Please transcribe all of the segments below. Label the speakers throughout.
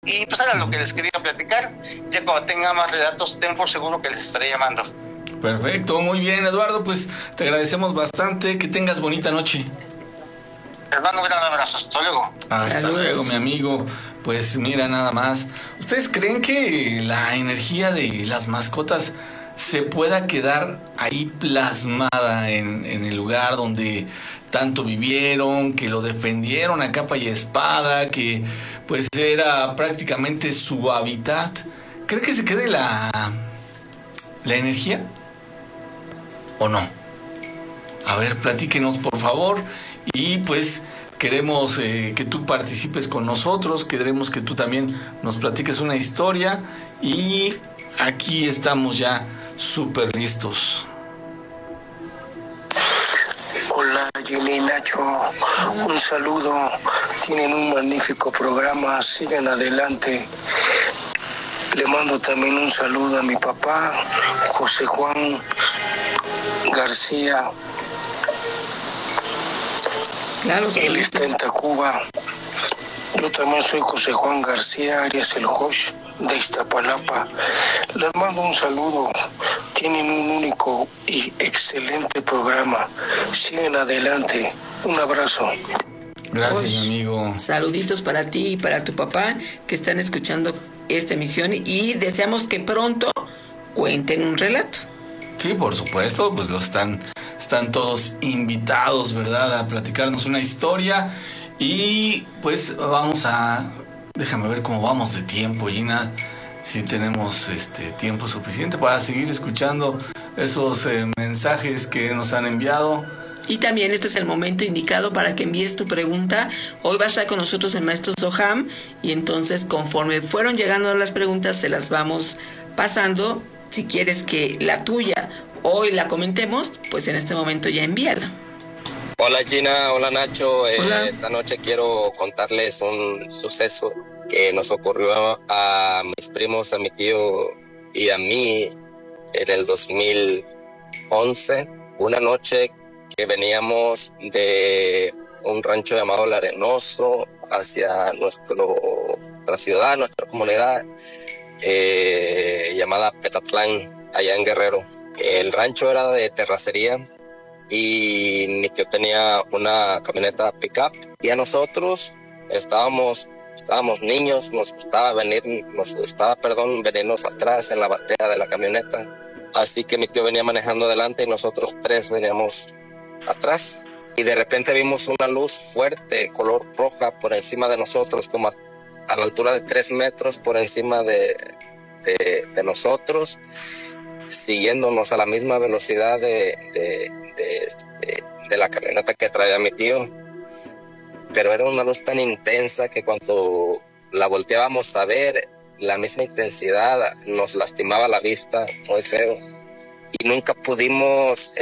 Speaker 1: Y pues era lo que les quería platicar. Ya cuando tenga más relatos, ten por seguro que les estaré llamando.
Speaker 2: Perfecto, muy bien, Eduardo, pues te agradecemos bastante, que tengas bonita noche.
Speaker 1: Les mando un gran abrazo, hasta luego.
Speaker 2: Hasta luego, mi amigo. Pues mira, nada más. ¿Ustedes creen que la energía de las mascotas se pueda quedar ahí plasmada en el lugar donde tanto vivieron, que lo defendieron a capa y espada, que pues era prácticamente su hábitat? ¿Cree que se quede la energía o no? A ver, platíquenos por favor. Y pues queremos que tú participes con nosotros, queremos que tú también nos platiques una historia, y aquí estamos ya súper listos.
Speaker 3: Hola, Jenny, Nacho, un saludo. Tienen un magnífico programa, sigan adelante. Le mando también un saludo a mi papá, José Juan García.
Speaker 4: Claro,
Speaker 3: él está en Tacuba. Yo también soy José Juan García Arias el Josh de Iztapalapa. Les mando un saludo. Tienen un único y excelente programa. Siguen adelante. Un abrazo.
Speaker 2: Gracias, amigo.
Speaker 4: Saluditos para ti y para tu papá que están escuchando esta emisión, y deseamos que pronto cuenten un relato.
Speaker 2: Sí, por supuesto, pues están todos invitados, ¿verdad?, a platicarnos una historia. Y pues déjame ver cómo vamos de tiempo, Gina, si tenemos tiempo suficiente para seguir escuchando esos mensajes que nos han enviado.
Speaker 4: Y también este es el momento indicado para que envíes tu pregunta. Hoy va a estar con nosotros el maestro Soham, y entonces conforme fueron llegando las preguntas se las vamos pasando. Si quieres que la tuya hoy la comentemos, pues en este momento ya envíala.
Speaker 5: Hola Gina, hola Nacho.
Speaker 4: Hola.
Speaker 5: Esta noche quiero contarles un suceso que nos ocurrió a mis primos, a mi tío y a mí en el 2011. Una noche que veníamos de un rancho llamado El Arenoso hacia nuestra ciudad, nuestra comunidad llamada Petatlán, allá en Guerrero. El rancho era de terracería y mi tío tenía una camioneta pick-up, y a nosotros estábamos niños, nos gustaba venirnos atrás en la batea de la camioneta. Así que mi tío venía manejando adelante y nosotros tres veníamos atrás, y de repente vimos una luz fuerte, color roja, por encima de nosotros, como a la altura de 3 metros por encima de nosotros, siguiéndonos a la misma velocidad de la camioneta que traía mi tío. Pero era una luz tan intensa que cuando la volteábamos a ver, la misma intensidad nos lastimaba la vista muy feo, y nunca pudimos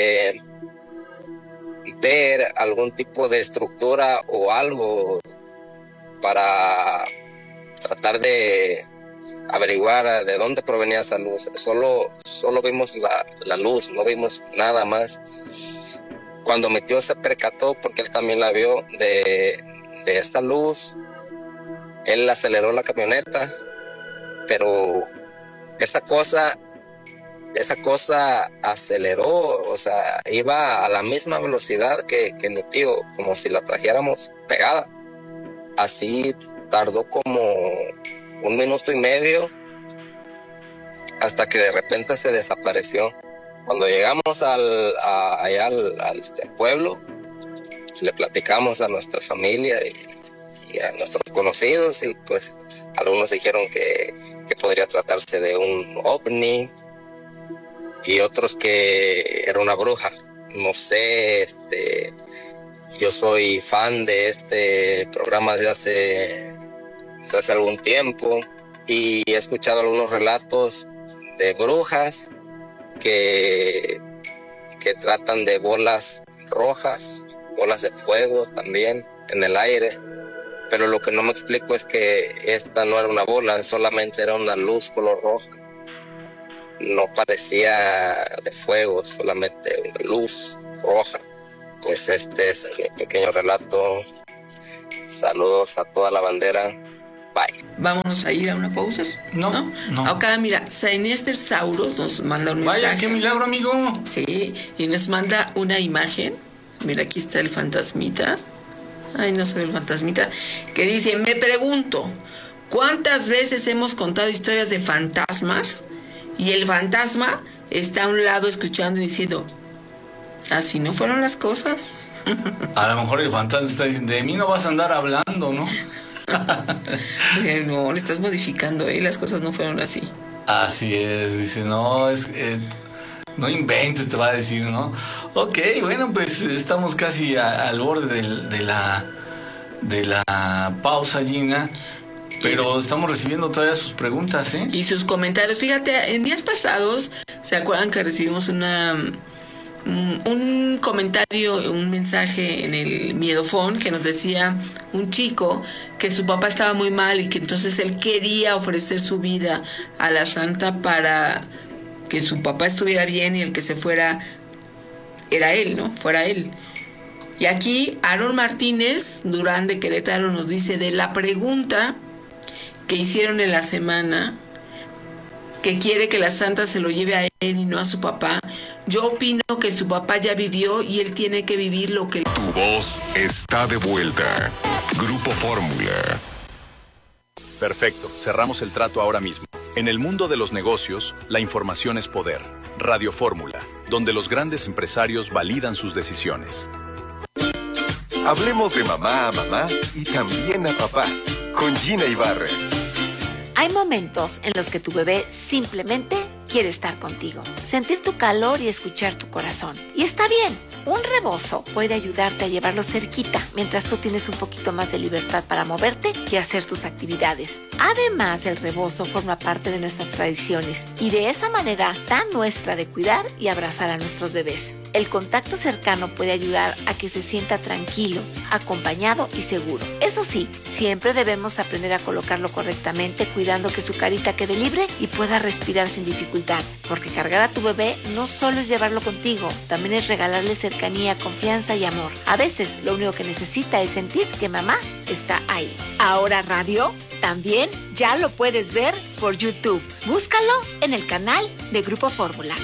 Speaker 5: ver algún tipo de estructura o algo para tratar de averiguar de dónde provenía esa luz. Solo vimos la luz, no vimos nada más. Cuando mi tío se percató, porque él también la vio, de esa luz, él aceleró la camioneta, pero esa cosa aceleró, o sea, iba a la misma velocidad que mi tío, como si la trajéramos pegada. Así tardó como 1 minuto y medio hasta que de repente se desapareció. Cuando llegamos allá al pueblo, le platicamos a nuestra familia y a nuestros conocidos, y pues algunos dijeron que podría tratarse de un ovni, y otros que era una bruja. No sé, yo soy fan de este programa desde hace algún tiempo, y he escuchado algunos relatos de brujas que tratan de bolas rojas, bolas de fuego también en el aire, pero lo que no me explico es que esta no era una bola, solamente era una luz color roja. No parecía de fuego, solamente una luz roja. Pues este es mi pequeño relato. Saludos a toda la bandera Bye.
Speaker 4: Vámonos a ir a una pausa.
Speaker 2: No.
Speaker 4: Acá, mira, Sainester Sauros nos manda un mensaje.
Speaker 2: Vaya, qué milagro, amigo.
Speaker 4: Sí, y nos manda una imagen. Mira, aquí está el fantasmita. Ay, no se ve el fantasmita. Que dice, me pregunto, ¿cuántas veces hemos contado historias de fantasmas? Y el fantasma está a un lado escuchando y diciendo, así no fueron las cosas.
Speaker 2: A lo mejor el fantasma está diciendo, de mí no vas a andar hablando, ¿no?
Speaker 4: No, le estás modificando, las cosas no fueron así.
Speaker 2: Así es, dice, no, no inventes, te va a decir, ¿no? Ok, bueno, pues estamos casi al borde de la pausa, Gina, pero estamos recibiendo todavía sus preguntas, ¿eh?
Speaker 4: Y sus comentarios. Fíjate, en días pasados, ¿se acuerdan que recibimos un comentario, un mensaje en el Miedofón que nos decía un chico que su papá estaba muy mal y que entonces él quería ofrecer su vida a la santa para que su papá estuviera bien y el que se fuera era él, ¿no? Fuera él. Y aquí Aaron Martínez Durán de Querétaro nos dice de la pregunta que hicieron en la semana, que quiere que la santa se lo lleve a él y no a su papá. Yo opino que su papá ya vivió y él tiene que vivir lo que...
Speaker 6: Tu voz está de vuelta. Grupo Fórmula.
Speaker 7: Perfecto, cerramos el trato ahora mismo. En el mundo de los negocios, la información es poder. Radio Fórmula, donde los grandes empresarios validan sus decisiones.
Speaker 6: Hablemos de mamá a mamá y también a papá. Con Gina Ibarra.
Speaker 8: Hay momentos en los que tu bebé simplemente quiere estar contigo, sentir tu calor y escuchar tu corazón. Y está bien, un rebozo puede ayudarte a llevarlo cerquita mientras tú tienes un poquito más de libertad para moverte y hacer tus actividades. Además, el rebozo forma parte de nuestras tradiciones y de esa manera tan nuestra de cuidar y abrazar a nuestros bebés. El contacto cercano puede ayudar a que se sienta tranquilo, acompañado y seguro. Eso sí, siempre debemos aprender a colocarlo correctamente, cuidando que su carita quede libre y pueda respirar sin dificultad. Porque cargar a tu bebé no solo es llevarlo contigo, también es regalarle cercanía, confianza y amor. A veces lo único que necesita es sentir que mamá está ahí. Ahora radio también ya lo puedes ver por YouTube. Búscalo en el canal de Grupo Fórmula.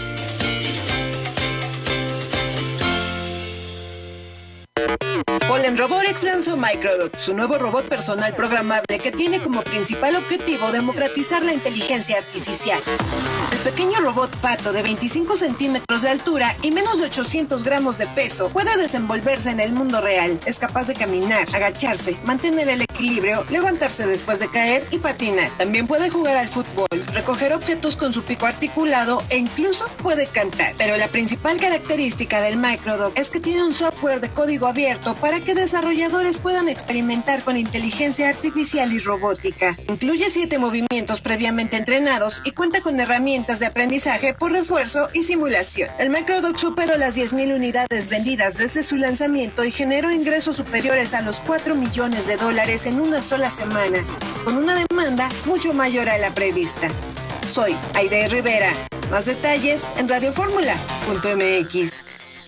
Speaker 9: Polen Robotics lanzó Microdot, su nuevo robot personal programable que tiene como principal objetivo democratizar la inteligencia artificial. El pequeño robot pato de 25 centímetros de altura y menos de 800 gramos de peso puede desenvolverse en el mundo real. Es capaz de caminar, agacharse, mantener el equilibrio, levantarse después de caer y patinar. También puede jugar al fútbol, recoger objetos con su pico articulado e incluso puede cantar. Pero la principal característica del Microdot es que tiene un software de código abierto para que desarrolladores puedan experimentar con inteligencia artificial y robótica. Incluye 7 movimientos previamente entrenados y cuenta con herramientas de aprendizaje por refuerzo y simulación. El Microdot superó las 10,000 unidades vendidas desde su lanzamiento y generó ingresos superiores a los $4 millones en una sola semana, con una demanda mucho mayor a la prevista. Soy Aide Rivera. Más detalles en radioformula.mx.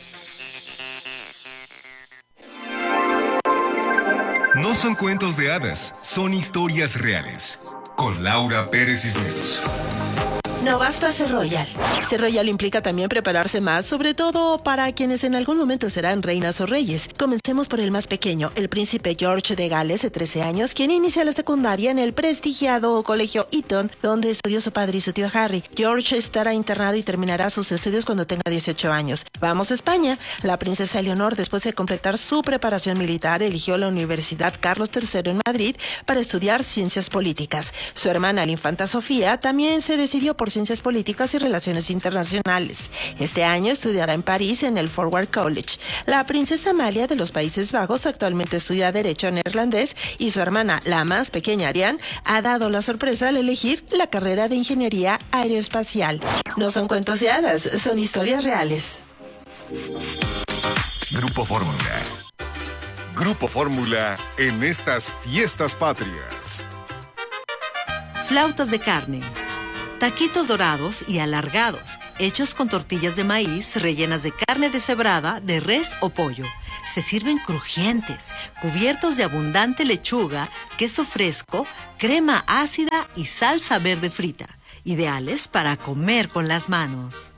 Speaker 6: No son cuentos de hadas, son historias reales. Con Laura Pérez Cisneros.
Speaker 10: No basta ser royal. Ser royal implica también prepararse más, sobre todo para quienes en algún momento serán reinas o reyes. Comencemos por el más pequeño, el príncipe George de Gales, de 13 años, quien inicia la secundaria en el prestigiado colegio Eton, donde estudió su padre y su tío Harry. George estará internado y terminará sus estudios cuando tenga 18 años. Vamos a España. La princesa Eleonor, después de completar su preparación militar, eligió la Universidad Carlos III en Madrid para estudiar ciencias políticas. Su hermana, la infanta Sofía, también se decidió por ciencias políticas y relaciones internacionales. Este año estudiará en París en el Forward College. La princesa Amalia de los Países Bajos actualmente estudia Derecho neerlandés y su hermana, la más pequeña Ariane, ha dado la sorpresa al elegir la carrera de Ingeniería Aeroespacial. No son cuentos de hadas, son historias reales.
Speaker 6: Grupo Fórmula. Grupo Fórmula en estas fiestas patrias.
Speaker 11: Flautas de carne. Taquitos dorados y alargados, hechos con tortillas de maíz rellenas de carne deshebrada, de res o pollo. Se sirven crujientes, cubiertos de abundante lechuga, queso fresco, crema ácida y salsa verde frita, ideales para comer con las manos.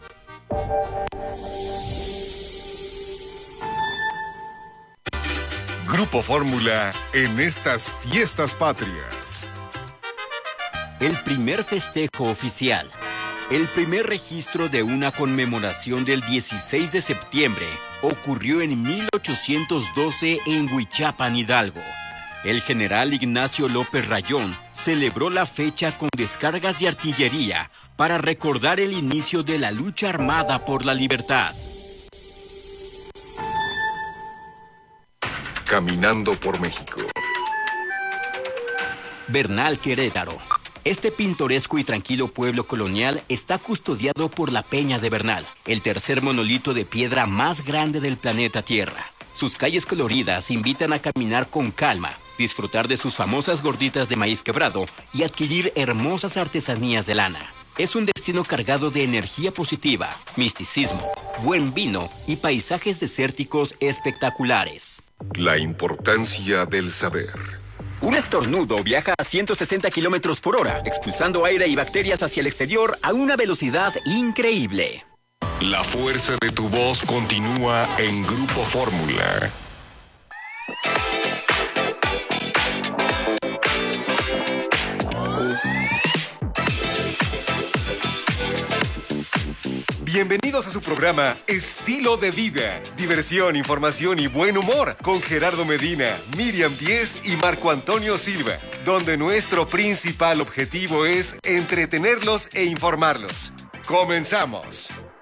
Speaker 6: Grupo Fórmula en estas fiestas patrias.
Speaker 12: El primer festejo oficial. El primer registro de una conmemoración del 16 de septiembre ocurrió en 1812 en Huichapan, Hidalgo. El general Ignacio López Rayón celebró la fecha con descargas de artillería para recordar el inicio de la lucha armada por la libertad.
Speaker 6: Caminando por México.
Speaker 12: Bernal, Querétaro. Este pintoresco y tranquilo pueblo colonial está custodiado por la Peña de Bernal, el tercer monolito de piedra más grande del planeta Tierra. Sus calles coloridas invitan a caminar con calma, disfrutar de sus famosas gorditas de maíz quebrado y adquirir hermosas artesanías de lana. Es un destino cargado de energía positiva, misticismo, buen vino y paisajes desérticos espectaculares.
Speaker 6: La importancia del saber.
Speaker 12: Un estornudo viaja a 160 kilómetros por hora, expulsando aire y bacterias hacia el exterior a una velocidad increíble.
Speaker 6: La fuerza de tu voz continúa en Grupo Fórmula. Bienvenidos a su programa Estilo de Vida. Diversión, información y buen humor con Gerardo Medina, Miriam Díez y Marco Antonio Silva, donde nuestro principal objetivo es entretenerlos e informarlos. ¡Comenzamos!